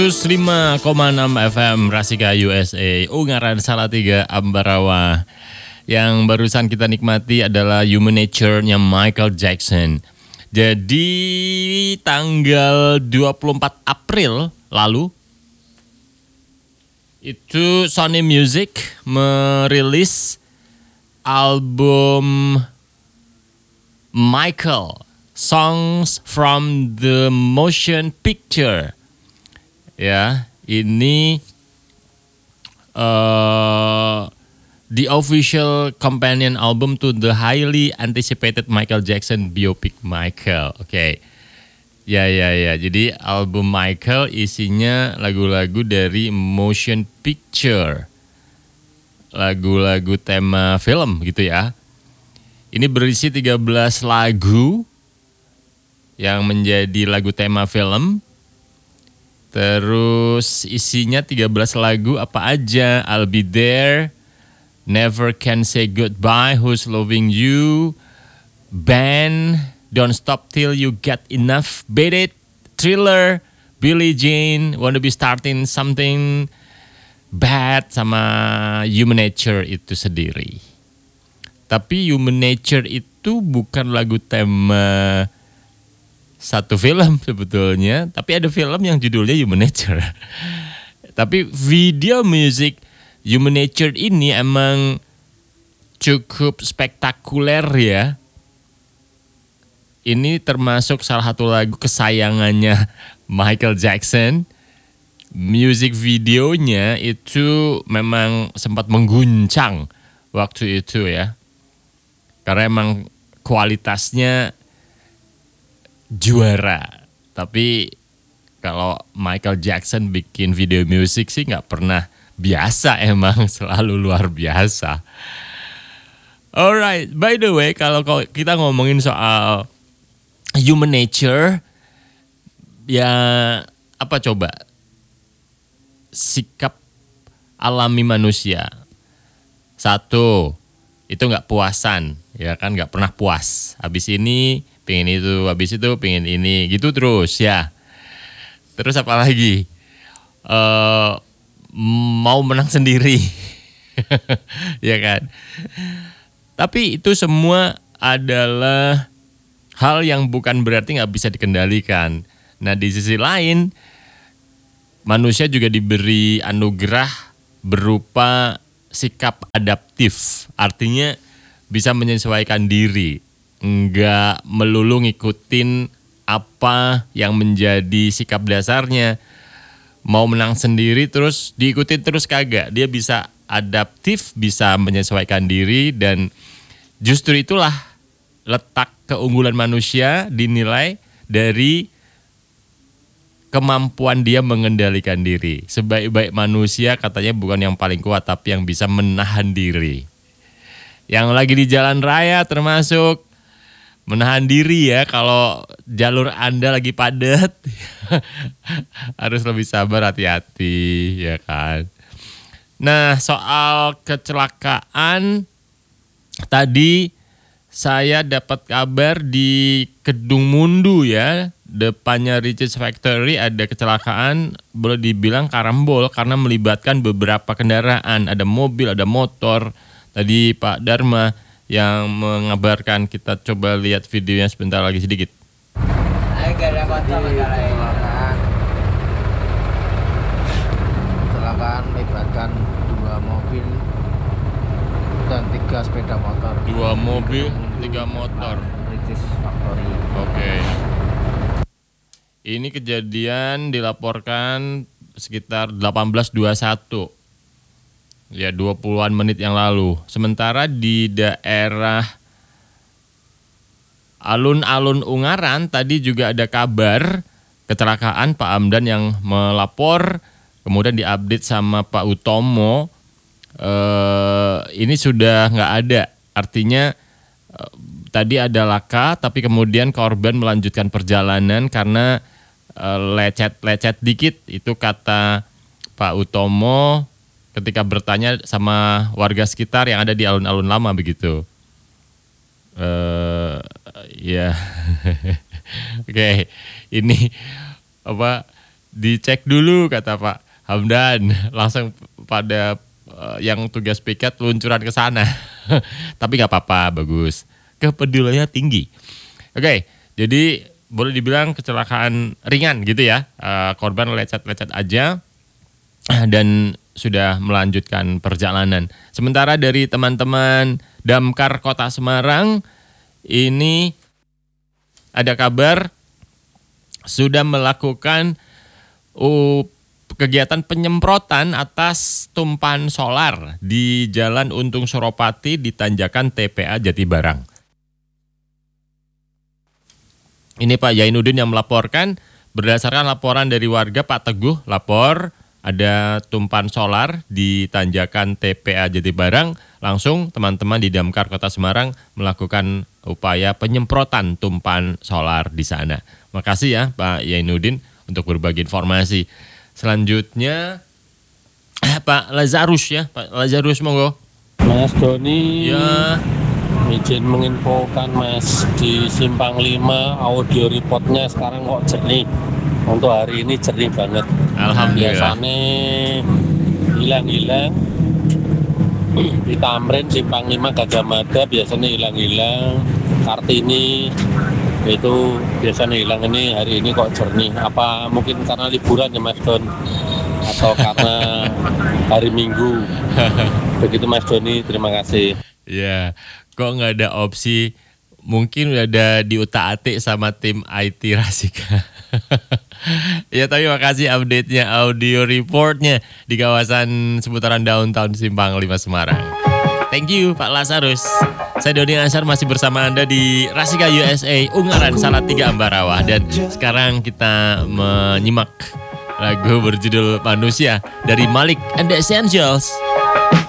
105,6 FM Rasika USA Ungaran Salatiga Ambarawa. Yang barusan kita nikmati adalah Human Nature-nya Michael Jackson. Jadi tanggal 24 April lalu itu Sony Music merilis album Michael, Songs from the Motion Picture. Ya, ini the official companion album to the highly anticipated Michael Jackson biopic Michael. Oke. Ya. Jadi album Michael isinya lagu-lagu dari motion picture. Lagu-lagu tema film gitu ya. Ini berisi 13 lagu yang menjadi lagu tema film. Terus isinya 13 lagu apa aja? I'll Be There, Never Can Say Goodbye, Who's Loving You, Band, Don't Stop Till You Get Enough, Beat It, Thriller, Billie Jean, Wanna Be Starting Something, Bad, sama Human Nature itu sendiri. Tapi Human Nature itu bukan lagu tema satu film sebetulnya, tapi ada film yang judulnya Human Nature. Tapi video musik Human Nature ini emang cukup spektakuler ya. Ini termasuk salah satu lagu kesayangannya Michael Jackson. Music videonya itu memang sempat mengguncang waktu itu ya. Karena emang kualitasnya juara. Tapi kalau Michael Jackson bikin video musik sih nggak pernah biasa, emang selalu luar biasa. Alright, by the way, kalau kita ngomongin soal Human Nature, ya apa coba? Sikap alami manusia. Satu, itu nggak puasan, ya kan, nggak pernah puas. Habis ini pengen itu, habis itu pengen ini, gitu terus ya. Terus apa lagi? Mau menang sendiri, ya kan? Tapi itu semua adalah hal yang bukan berarti nggak bisa dikendalikan. Nah, di sisi lain, manusia juga diberi anugerah berupa sikap adaptif, artinya bisa menyesuaikan diri. Enggak melulu ngikutin apa yang menjadi sikap dasarnya. Mau menang sendiri terus diikutin terus kagak. Dia bisa adaptif, bisa menyesuaikan diri, dan justru itulah letak keunggulan manusia dinilai dari kemampuan dia mengendalikan diri. Sebaik-baik manusia katanya bukan yang paling kuat, tapi yang bisa menahan diri. Yang lagi di jalan raya termasuk menahan diri ya, kalau jalur Anda lagi padat harus lebih sabar, hati-hati ya kan. Nah, soal kecelakaan tadi saya dapat kabar di Kedung Mundu ya, depannya Riches Factory ada kecelakaan, boleh dibilang karambol karena melibatkan beberapa kendaraan, ada mobil, ada motor. Tadi Pak Dharma yang mengabarkan, kita coba lihat videonya sebentar lagi sedikit. Kecelakaan melibatkan 2 mobil dan 3 sepeda motor. 2 mobil, 3 motor. Riches Factory. Oke. Ini kejadian dilaporkan sekitar 18.21. Ya, 20-an menit yang lalu. Sementara di daerah alun-alun Ungaran tadi juga ada kabar kecelakaan, Pak Amdan yang melapor, kemudian diupdate sama Pak Utomo. Ini sudah nggak ada. Artinya tadi ada laka, tapi kemudian korban melanjutkan perjalanan karena lecet dikit, itu kata Pak Utomo ketika bertanya sama warga sekitar yang ada di alun-alun lama begitu. Ya, oke. Ini apa? dicek dulu kata Pak Hamdan. Langsung pada yang tugas piket luncuran ke sana. Tapi nggak apa-apa, bagus. Kepeduliannya tinggi. Oke, jadi boleh dibilang kecelakaan ringan gitu ya. Korban lecet-lecet aja dan sudah melanjutkan perjalanan. Sementara dari teman-teman Damkar Kota Semarang ini ada kabar sudah melakukan kegiatan penyemprotan atas tumpahan solar di Jalan Untung Suropati di Tanjakan TPA Jatibarang. Ini Pak Yainuddin yang melaporkan. Berdasarkan laporan dari warga, Pak Teguh lapor ada tumpahan solar di Tanjakan TPA Jatibarang. Langsung teman-teman di Damkar Kota Semarang melakukan upaya penyemprotan tumpahan solar di sana. Makasih ya Pak Yainuddin untuk berbagi informasi. Selanjutnya Pak Lazarus ya, Pak Lazarus monggo. Mas Doni, Ya, izin menginfokan Mas, di Simpang 5 audio reportnya sekarang kok jernih. Untuk hari ini jernih banget. alhamdulillah. Biasanya hilang-hilang di Tamrin Simpang 5 Gajah Mada biasanya hilang-hilang. Kartini itu biasanya hilang, ini hari ini kok jernih. Apa mungkin karena liburan ya Mas Don, atau karena hari Minggu? Begitu Mas Doni, terima kasih. Ya, kok nggak ada opsi? Mungkin udah ada di utak-atik sama tim IT Rasika. Ya, tapi makasih update-nya, audio reportnya di kawasan seputaran downtown Simpang 5 Semarang. Thank you Pak Lazarus. Saya Doni Ansar masih bersama Anda di Rasika USA, Ungaran Salatiga Ambarawa. Dan sekarang kita menyimak lagu berjudul Manusia dari Malik and the Essentials.